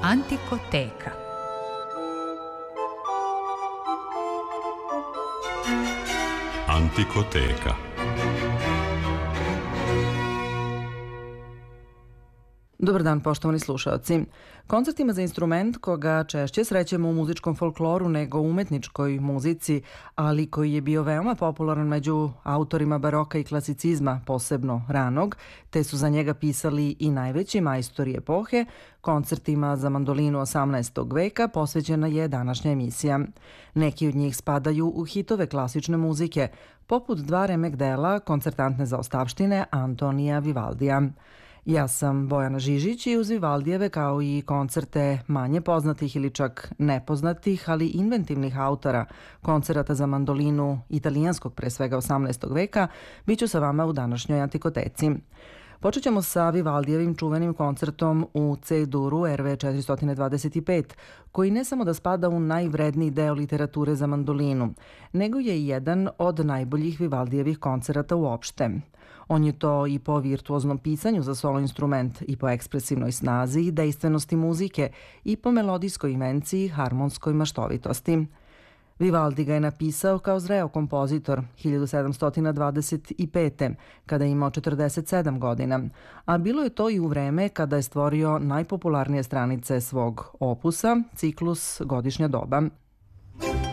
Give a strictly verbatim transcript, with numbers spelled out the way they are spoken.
Antikoteka. Antikoteka. Dobar dan, poštovani slušaoci. Koncertima za instrument, koga češće srećemo u muzičkom folkloru nego u umetničkoj muzici, ali koji je bio veoma popularan među autorima baroka i klasicizma, posebno ranog, te su za njega pisali i najveći majstori epohe, koncertima za mandolinu osamnaestog veka posvećena je današnja emisija. Neki od njih spadaju u hitove klasične muzike, poput dva remek dela koncertantne zaostavštine Antonija Vivaldija. Ja sam Bojana Žižić i uz Vivaldijeve kao i koncerte manje poznatih ili čak nepoznatih, ali inventivnih autora koncerata za mandolinu italijanskog pre svega osamnaestog veka, bit ću sa vama u današnjoj Antikoteci. Počet ćemo sa Vivaldijevim čuvenim koncertom u C-duru R V četiristo dvadeset pet, koji ne samo da spada u najvredniji deo literature za mandolinu, nego je i jedan od najboljih Vivaldijevih koncerata uopšte. On je to i po virtuoznom pisanju za solo instrument, i po ekspresivnoj snazi i dejstvenosti muzike, i po melodijskoj invenciji, harmonskoj maštovitosti. Vivaldi ga je napisao kao zreo kompozitor hiljadu sedamsto dvadeset pete. kada je imao četrdeset sedam godina, a bilo je to i u vreme kada je stvorio najpopularnije stranice svog opusa, ciklus Godišnja doba.